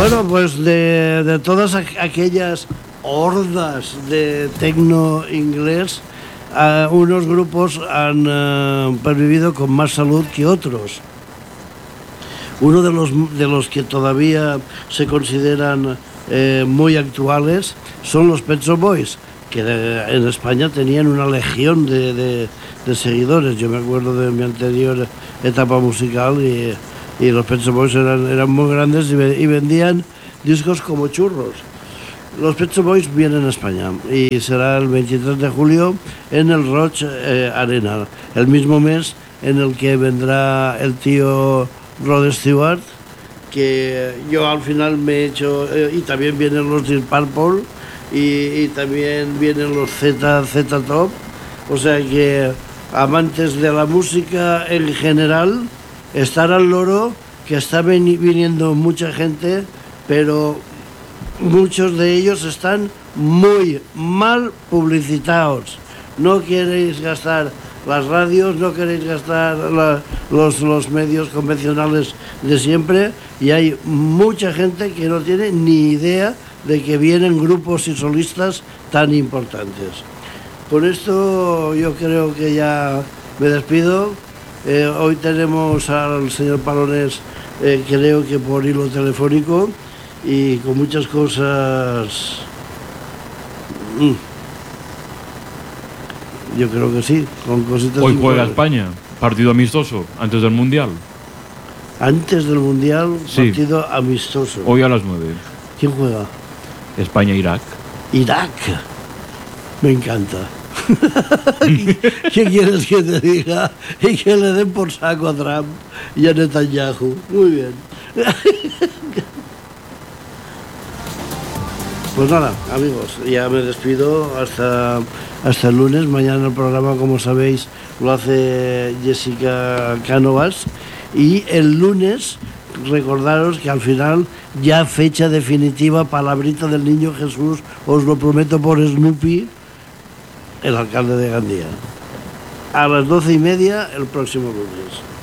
Bueno, pues de todas aquellas hordas de tecno inglés, unos grupos han pervivido con más salud que otros. Uno de los que todavía se consideran muy actuales son los Pet Shop Boys, que en España tenían una legión de seguidores. Yo me acuerdo de mi anterior etapa musical y los Pet Shop Boys eran muy grandes y vendían discos como churros. Los Pet Shop Boys vienen a España y será el 23 de julio en el Roch Arena, el mismo mes en el que vendrá el tío Rod Stewart, que yo al final me he hecho, y también vienen los Deep Purple y también vienen los Z Top, o sea que amantes de la música en general estar al loro, que está viniendo mucha gente, pero muchos de ellos están muy mal publicitados. No queréis gastar las radios, no queréis gastar los medios convencionales de siempre, y hay mucha gente que no tiene ni idea de que vienen grupos y solistas tan importantes. Con esto yo creo que ya me despido. Hoy tenemos al señor Palones, creo que por hilo telefónico, y con muchas cosas. Yo creo que sí, con cositas. Hoy juega España, partido amistoso, antes del Mundial. Antes del Mundial, sí. Partido amistoso. Hoy a las 9. ¿Quién juega? España-Irak. Irak. Me encanta. ¿Qué quieres que te diga? Y que le den por saco a Trump y a Netanyahu. Muy bien. Pues nada, amigos, ya me despido hasta el lunes. Mañana el programa, como sabéis, lo hace Jessica Cánovas. Y el lunes, recordaros que al final, ya fecha definitiva, palabrita del Niño Jesús, os lo prometo por Snoopy, el alcalde de Gandía. A las 12:30 el próximo lunes.